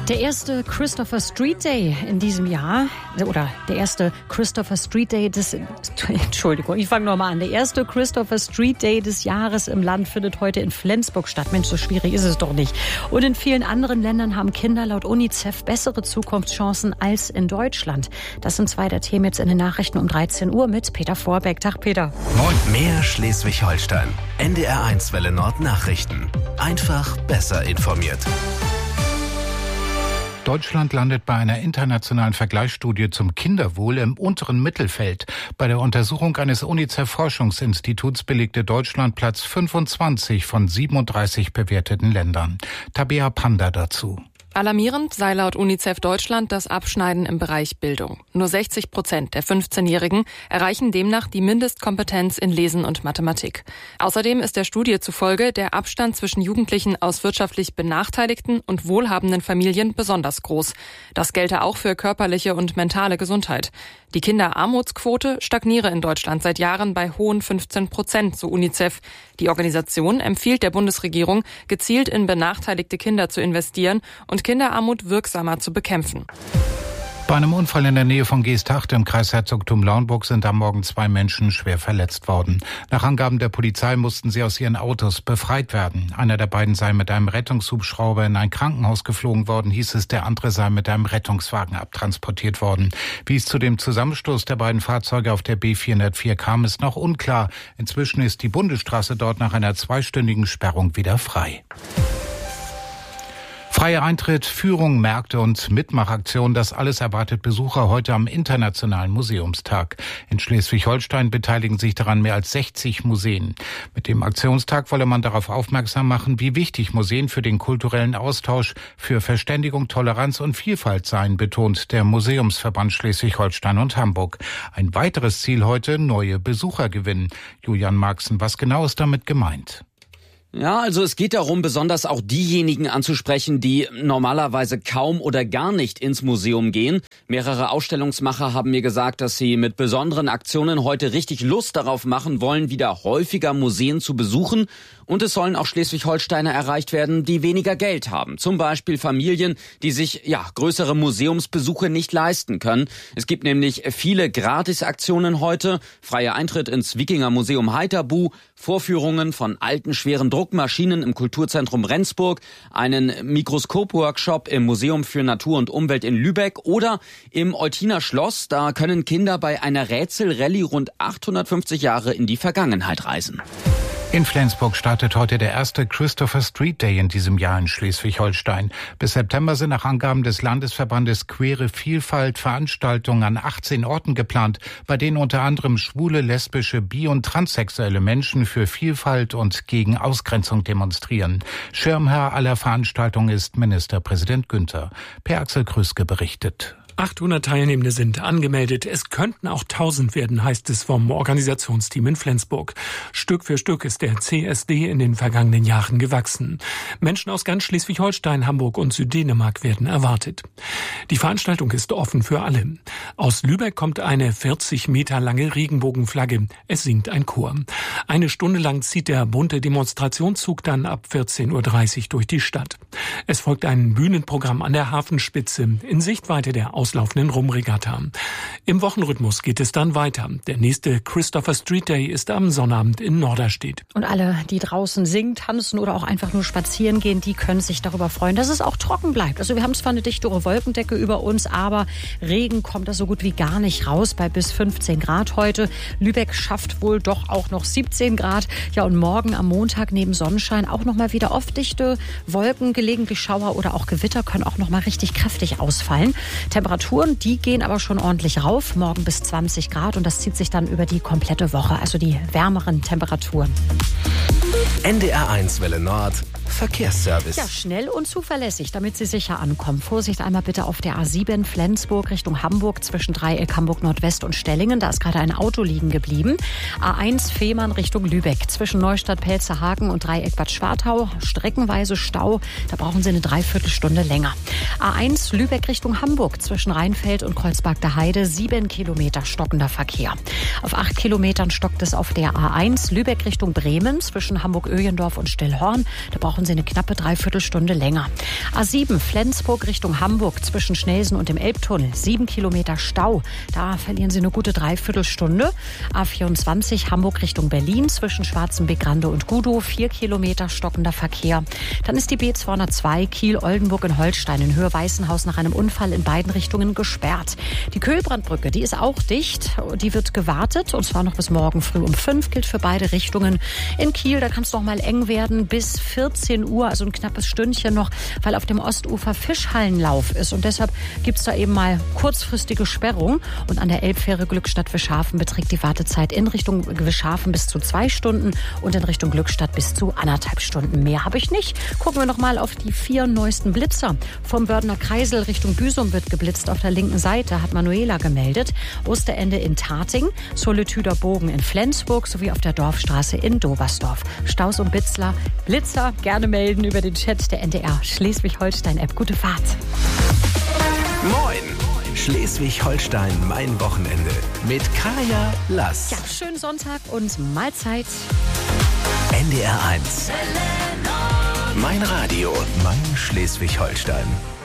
Der erste Christopher Street Day in diesem Jahr, oder der erste Christopher Street Day Entschuldigung, ich fange nochmal an. Der erste Christopher Street Day des Jahres im Land findet heute in Flensburg statt. Mensch, so schwierig ist es doch nicht. Und in vielen anderen Ländern haben Kinder laut UNICEF bessere Zukunftschancen als in Deutschland. Das sind zwei der Themen jetzt in den Nachrichten um 13 Uhr mit Peter Vorbeck. Tag, Peter. Moin. Mehr Schleswig-Holstein. NDR1 Welle Nord Nachrichten. Einfach besser informiert. Deutschland landet bei einer internationalen Vergleichsstudie zum Kinderwohl im unteren Mittelfeld. Bei der Untersuchung eines UNICEF-Forschungsinstituts belegte Deutschland Platz 25 von 37 bewerteten Ländern. Tabea Panda dazu. Alarmierend sei laut UNICEF Deutschland das Abschneiden im Bereich Bildung. Nur 60% der 15-Jährigen erreichen demnach die Mindestkompetenz in Lesen und Mathematik. Außerdem ist der Studie zufolge der Abstand zwischen Jugendlichen aus wirtschaftlich benachteiligten und wohlhabenden Familien besonders groß. Das gelte auch für körperliche und mentale Gesundheit. Die Kinderarmutsquote stagniere in Deutschland seit Jahren bei hohen 15%, so UNICEF. Die Organisation empfiehlt der Bundesregierung, gezielt in benachteiligte Kinder zu investieren und Kinderarmut wirksamer zu bekämpfen. Bei einem Unfall in der Nähe von Geesthacht im Kreis Herzogtum Lauenburg sind am Morgen 2 Menschen schwer verletzt worden. Nach Angaben der Polizei mussten sie aus ihren Autos befreit werden. Einer der beiden sei mit einem Rettungshubschrauber in ein Krankenhaus geflogen worden, hieß es, der andere sei mit einem Rettungswagen abtransportiert worden. Wie es zu dem Zusammenstoß der beiden Fahrzeuge auf der B404 kam, ist noch unklar. Inzwischen ist die Bundesstraße dort nach einer 2-stündigen Sperrung wieder frei. Freier Eintritt, Führung, Märkte und Mitmachaktion, das alles erwartet Besucher heute am Internationalen Museumstag. In Schleswig-Holstein beteiligen sich daran mehr als 60 Museen. Mit dem Aktionstag wolle man darauf aufmerksam machen, wie wichtig Museen für den kulturellen Austausch, für Verständigung, Toleranz und Vielfalt seien, betont der Museumsverband Schleswig-Holstein und Hamburg. Ein weiteres Ziel heute, neue Besucher gewinnen. Julian Marxen, was genau ist damit gemeint? Ja, also es geht darum, besonders auch diejenigen anzusprechen, die normalerweise kaum oder gar nicht ins Museum gehen. Mehrere Ausstellungsmacher haben mir gesagt, dass sie mit besonderen Aktionen heute richtig Lust darauf machen wollen, wieder häufiger Museen zu besuchen. Und es sollen auch Schleswig-Holsteiner erreicht werden, die weniger Geld haben. Zum Beispiel Familien, die sich größere Museumsbesuche nicht leisten können. Es gibt nämlich viele Gratisaktionen heute. Freier Eintritt ins Wikinger-Museum Heiterbu, Vorführungen von alten, schweren Druckmaschinen im Kulturzentrum Rendsburg, einen Mikroskop-Workshop im Museum für Natur und Umwelt in Lübeck oder im Eutiner Schloss. Da können Kinder bei einer Rätselrallye rund 850 Jahre in die Vergangenheit reisen. In Flensburg startet heute der erste Christopher Street Day in diesem Jahr in Schleswig-Holstein. Bis September sind nach Angaben des Landesverbandes Queere Vielfalt Veranstaltungen an 18 Orten geplant, bei denen unter anderem schwule, lesbische, bi- und transsexuelle Menschen für Vielfalt und gegen Ausgrenzung demonstrieren. Schirmherr aller Veranstaltungen ist Ministerpräsident Günther. Per Axel Krüske berichtet. 800 Teilnehmende sind angemeldet. Es könnten auch 1000 werden, heißt es vom Organisationsteam in Flensburg. Stück für Stück ist der CSD in den vergangenen Jahren gewachsen. Menschen aus ganz Schleswig-Holstein, Hamburg und Süddänemark werden erwartet. Die Veranstaltung ist offen für alle. Aus Lübeck kommt eine 40 Meter lange Regenbogenflagge. Es singt ein Chor. Eine Stunde lang zieht der bunte Demonstrationszug dann ab 14.30 Uhr durch die Stadt. Es folgt ein Bühnenprogramm an der Hafenspitze in Sichtweite der auslaufenden Rumregatta. Im Wochenrhythmus geht es dann weiter. Der nächste Christopher Street Day ist am Sonnabend in Norderstedt. Und alle, die draußen singen, tanzen oder auch einfach nur spazieren gehen, die können sich darüber freuen, dass es auch trocken bleibt. Also wir haben zwar eine dichtere Wolkendecke über uns, aber Regen kommt da so gut wie gar nicht raus, bei bis 15 Grad heute. Lübeck schafft wohl doch auch noch 17 Grad. Ja, und morgen am Montag neben Sonnenschein auch noch mal wieder oft dichte Wolken, gelegentlich Schauer oder auch Gewitter können auch noch mal richtig kräftig ausfallen. Temperaturen, die gehen aber schon ordentlich rauf. Morgen bis 20 Grad und das zieht sich dann über die komplette Woche. Also die wärmeren Temperaturen. NDR1 Welle Nord Verkehrsservice. Ja, schnell und zuverlässig, damit Sie sicher ankommen. Vorsicht einmal bitte auf der A7 Flensburg Richtung Hamburg zwischen Dreieck Hamburg Nordwest und Stellingen. Da ist gerade ein Auto liegen geblieben. A1 Fehmarn Richtung Lübeck zwischen Neustadt Pelzerhaken und Dreieck Bad Schwartau. Streckenweise Stau. Da brauchen Sie eine Dreiviertelstunde länger. A1 Lübeck Richtung Hamburg zwischen Rheinfeld und Kreuzberg der Heide. 7 Kilometer stockender Verkehr. Auf 8 Kilometern stockt es auf der A1 Lübeck Richtung Bremen zwischen Hamburg-Öhlendorf und Stillhorn. Da brauchen brauchen Sie eine knappe Dreiviertelstunde länger. A7 Flensburg Richtung Hamburg zwischen Schnelsen und dem Elbtunnel. 7 Kilometer Stau. Da verlieren Sie eine gute Dreiviertelstunde. A24 Hamburg Richtung Berlin zwischen Schwarzenbeck-Grande und Gudow. 4 Kilometer stockender Verkehr. Dann ist die B202 Kiel-Oldenburg in Holstein in Höhe Weißenhaus nach einem Unfall in beiden Richtungen gesperrt. Die Köhlbrandbrücke, die ist auch dicht. Die wird gewartet und zwar noch bis morgen früh um 5. Gilt für beide Richtungen. In Kiel, da kann es noch mal eng werden bis 14 Uhr, also ein knappes Stündchen noch, weil auf dem Ostufer Fischhallenlauf ist. Und deshalb gibt es da eben mal kurzfristige Sperrung. Und an der Elbfähre Glückstadt-Wischhafen beträgt die Wartezeit in Richtung Wischhafen bis zu 2 Stunden und in Richtung Glückstadt bis zu 1,5 Stunden. Mehr habe ich nicht. Gucken wir noch mal auf die 4 neuesten Blitzer. Vom Bördener Kreisel Richtung Büsum wird geblitzt. Auf der linken Seite hat Manuela gemeldet. Osterende in Tating, Solituder Bogen in Flensburg sowie auf der Dorfstraße in Dobersdorf. Staus und Blitzer gerne melden über den Chat der NDR Schleswig-Holstein-App. Gute Fahrt. Moin! Schleswig-Holstein, mein Wochenende. Mit Kaya Lass. Ja, schönen Sonntag und Mahlzeit. NDR 1. Mein Radio, mein Schleswig-Holstein.